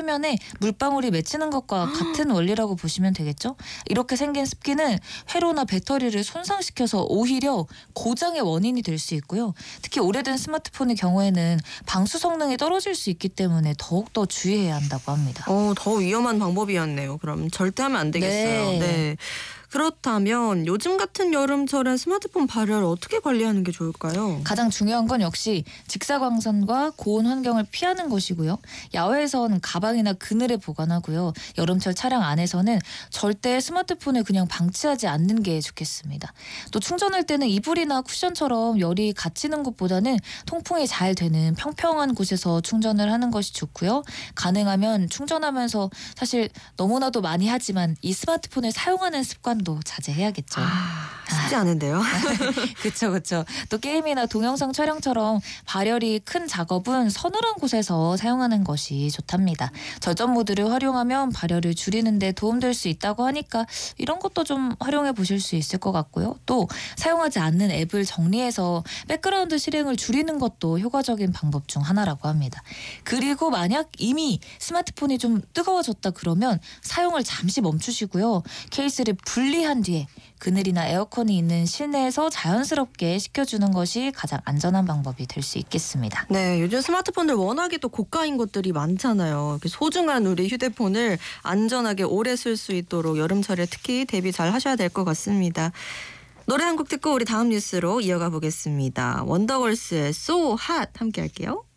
표면에 물방울이 맺히는 것과 같은 원리라고 보시면 되겠죠. 이렇게 생긴 습기는 회로나 배터리를 손상시켜서 오히려 고장의 원인이 될 수 있고요. 특히 오래된 스마트폰의 경우에는 방수 성능이 떨어질 수 있기 때문에 더욱더 주의해야 한다고 합니다. 더 위험한 방법이었네요. 그럼 절대 하면 안 되겠어요. 네. 그렇다면 요즘 같은 여름철엔 스마트폰 발열 어떻게 관리하는 게 좋을까요? 가장 중요한 건 역시 직사광선과 고온 환경을 피하는 것이고요. 야외에서는 가방이나 그늘에 보관하고요. 여름철 차량 안에서는 절대 스마트폰을 그냥 방치하지 않는 게 좋겠습니다. 또 충전할 때는 이불이나 쿠션처럼 열이 갇히는 곳보다는 통풍이 잘 되는 평평한 곳에서 충전을 하는 것이 좋고요. 가능하면 충전하면서 사실 너무나도 많이 하지만 이 스마트폰을 사용하는 습관도 자제해야겠죠. 쉽지 않은데요. 그렇죠. 또 게임이나 동영상 촬영처럼 발열이 큰 작업은 서늘한 곳에서 사용하는 것이 좋답니다. 절전 모드를 활용하면 발열을 줄이는 데 도움될 수 있다고 하니까 이런 것도 좀 활용해 보실 수 있을 것 같고요. 또 사용하지 않는 앱을 정리해서 백그라운드 실행을 줄이는 것도 효과적인 방법 중 하나라고 합니다. 그리고 만약 이미 스마트폰이 좀 뜨거워졌다 그러면 사용을 잠시 멈추시고요. 케이스를 분리한 뒤에 그늘이나 에어컨이 있는 실내에서 자연스럽게 식혀주는 것이 가장 안전한 방법이 될 수 있겠습니다. 네, 요즘 스마트폰들 워낙에 또 고가인 것들이 많잖아요. 이렇게 소중한 우리 휴대폰을 안전하게 오래 쓸 수 있도록 여름철에 특히 대비 잘 하셔야 될 것 같습니다. 노래 한 곡 듣고 우리 다음 뉴스로 이어가 보겠습니다. 원더걸스의 So Hot 함께 할게요.